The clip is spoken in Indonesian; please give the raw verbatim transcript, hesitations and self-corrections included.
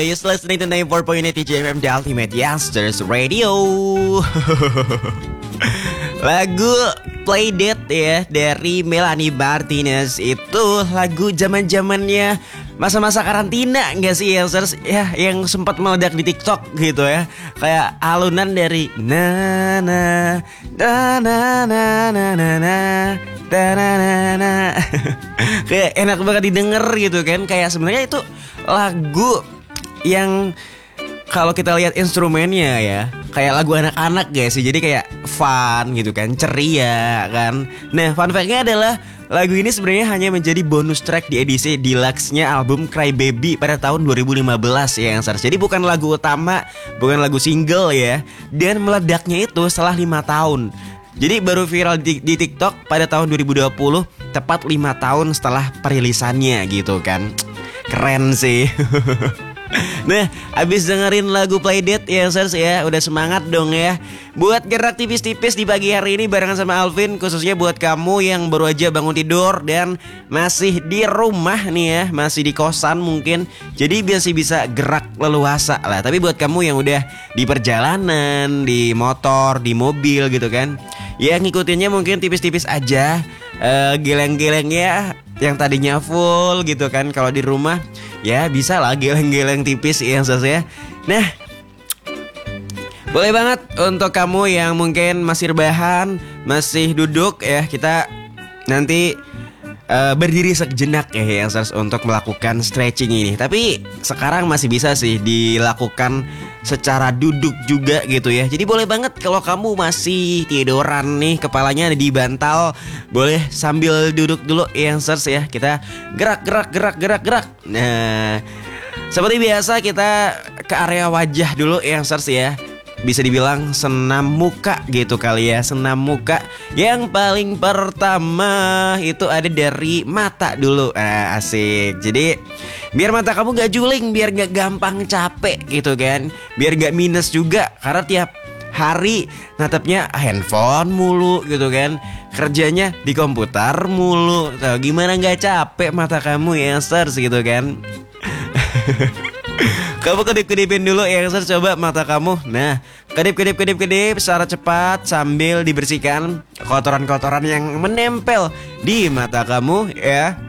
you still listening to ninety-four point eight T J M M, The Ultimate Youngsters Radio. Lagu Playdate ya dari Melanie Martinez itu lagu zaman-zamannya masa-masa karantina nggak sih Youngsters ya, yang sempat meledak di TikTok gitu ya. Kayak alunan dari na na na na na na na na na na kayak enak banget didengar gitu kan. Kayak sebenarnya itu lagu yang kalau kita lihat instrumennya ya kayak lagu anak-anak guys sih. Jadi kayak fun gitu kan, ceria kan. Nah, fun fact-nya adalah lagu ini sebenarnya hanya menjadi bonus track di edisi deluxe-nya album Cry Baby pada tahun dua ribu lima belas ya yang Youngsters. Jadi bukan lagu utama, bukan lagu single ya. Dan meledaknya itu setelah lima tahun. Jadi baru viral di, di TikTok pada tahun dua ribu dua puluh, tepat lima tahun setelah perilisannya gitu kan. Keren sih. Nah, abis dengerin lagu Playdate ya Youngsters ya, udah semangat dong ya buat gerak tipis-tipis di pagi hari ini barengan sama Alvin. Khususnya buat kamu yang baru aja bangun tidur dan masih di rumah nih ya, masih di kosan mungkin. Jadi biasa bisa gerak leluasa lah. Tapi buat kamu yang udah di perjalanan, di motor, di mobil gitu kan, ya ngikutinnya mungkin tipis-tipis aja. uh, Geleng-gelengnya yang tadinya full gitu kan. Kalau di rumah ya bisa lah geleng-geleng tipis ya saya. Nah, boleh banget untuk kamu yang mungkin masih rebahan, masih duduk ya, kita nanti uh, berdiri sejenak ya yang untuk melakukan stretching ini. Tapi sekarang masih bisa sih dilakukan secara duduk juga gitu ya. Jadi boleh banget kalau kamu masih tiduran nih, kepalanya di bantal, boleh sambil duduk dulu yang ya. Kita gerak gerak gerak gerak gerak. Nah, seperti biasa kita ke area wajah dulu yang ya. Bisa dibilang senam muka gitu kali ya. Senam muka yang paling pertama itu ada dari mata dulu. Nah, asik. Jadi biar mata kamu gak juling, biar gak gampang capek gitu kan, biar gak minus juga. Karena tiap hari natapnya handphone mulu gitu kan, kerjanya di komputer mulu. Tuh, gimana gak capek mata kamu ya Youngsters gitu kan. Kamu kedip-kedipin dulu ya Youngsters, coba mata kamu. Nah, kedip-kedip-kedip-kedip secara cepat sambil dibersihkan kotoran-kotoran yang menempel di mata kamu ya.